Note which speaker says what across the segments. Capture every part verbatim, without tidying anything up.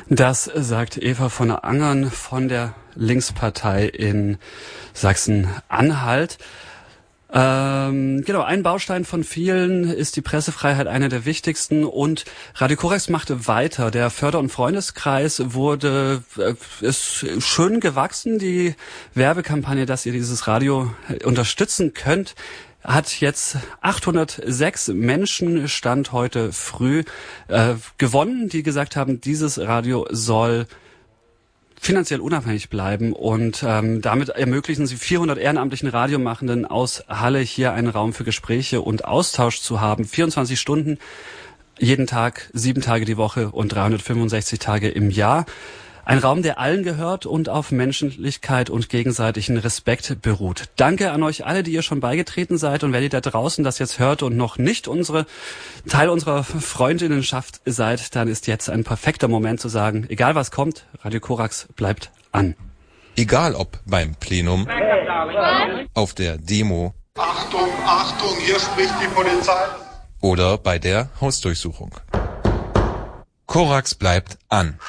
Speaker 1: Das sagt Eva von Angern von der Linkspartei in Sachsen-Anhalt. Ähm, genau, ein Baustein von vielen ist die Pressefreiheit, einer der wichtigsten, und Radio Korax machte weiter. Der Förder- und Freundeskreis wurde, äh, ist schön gewachsen. Die Werbekampagne, dass ihr dieses Radio unterstützen könnt, hat jetzt achthundertsechs Menschen, Stand heute früh, äh, gewonnen, die gesagt haben, dieses Radio soll finanziell unabhängig bleiben, und ähm, damit ermöglichen sie vierhundert ehrenamtlichen Radiomachenden aus Halle hier einen Raum für Gespräche und Austausch zu haben. vierundzwanzig Stunden, jeden Tag, sieben Tage die Woche und dreihundertfünfundsechzig Tage im Jahr. Ein Raum, der allen gehört und auf Menschlichkeit und gegenseitigen Respekt beruht. Danke an euch alle, die ihr schon beigetreten seid, und wenn ihr da draußen das jetzt hört und noch nicht unsere Teil unserer Freundinnenschaft seid, dann ist jetzt ein perfekter Moment zu sagen, egal was kommt, Radio Korax bleibt an.
Speaker 2: Egal ob beim Plenum, auf der Demo,
Speaker 3: Achtung, Achtung, hier spricht die Polizei,
Speaker 2: oder bei der Hausdurchsuchung. Korax bleibt an.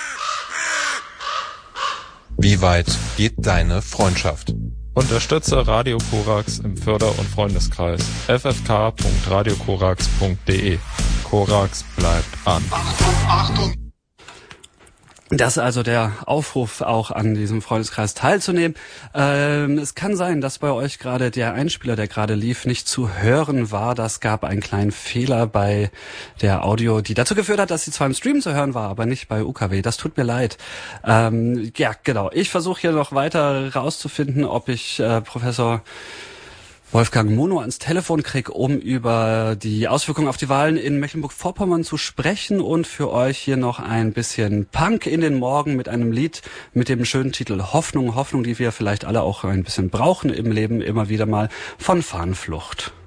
Speaker 2: Wie weit geht deine Freundschaft?
Speaker 4: Unterstütze Radio Korax im Förder- und Freundeskreis. f f k punkt radio korax punkt d e. Korax bleibt an.
Speaker 3: Achtung, Achtung.
Speaker 1: Das ist also der Aufruf, auch an diesem Freundeskreis teilzunehmen. Ähm, es kann sein, dass bei euch gerade der Einspieler, der gerade lief, nicht zu hören war. Das gab einen kleinen Fehler bei der Audio, die dazu geführt hat, dass sie zwar im Stream zu hören war, aber nicht bei U K W. Das tut mir leid. Ähm, ja, genau. Ich versuche hier noch weiter rauszufinden, ob ich äh, Professor Wolfgang Mono ans Telefon krieg, um über die Auswirkungen auf die Wahlen in Mecklenburg-Vorpommern zu sprechen, und für euch hier noch ein bisschen Punk in den Morgen mit einem Lied mit dem schönen Titel Hoffnung, Hoffnung, die wir vielleicht alle auch ein bisschen brauchen im Leben, immer wieder mal, von Fahnenflucht.